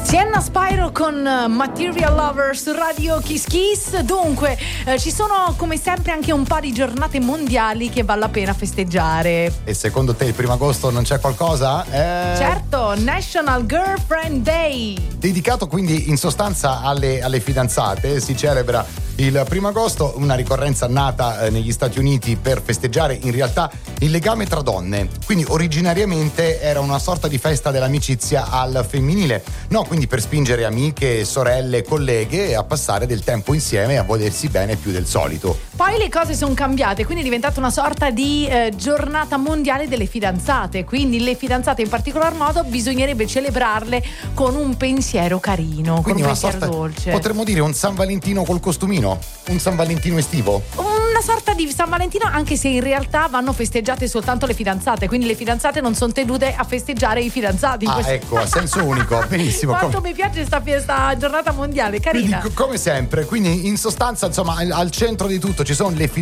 Sienna Spyro con Material Lover su Radio Kiss Kiss. Dunque, ci sono come sempre anche un po' di giornate mondiali che vale la pena festeggiare. E secondo te il 1 agosto non c'è qualcosa? Certo, National Girlfriend Day. Dedicato quindi in sostanza alle fidanzate, si celebra il 1 agosto, una ricorrenza nata negli Stati Uniti per festeggiare in realtà il legame tra donne. Quindi originariamente era una sorta di festa dell'amicizia al femminile, no? Quindi per spingere amiche, sorelle, colleghe a passare del tempo insieme e a volersi bene più del solito. Poi le cose sono cambiate, quindi è diventata una sorta di giornata mondiale delle fidanzate. Quindi le fidanzate in particolar modo bisognerebbe celebrarle con un pensiero carino, Quindi con un una pensiero sorta, dolce. potremmo dire un San Valentino col costumino, un San Valentino estivo. Una sorta di San Valentino, anche se in realtà vanno festeggiate soltanto le fidanzate, quindi le fidanzate non sono tenute a festeggiare i fidanzati. Ecco, a senso unico, benissimo. Quanto mi piace questa giornata mondiale, carina. Quindi, come sempre, quindi in sostanza, insomma, al centro di tutto ci sono le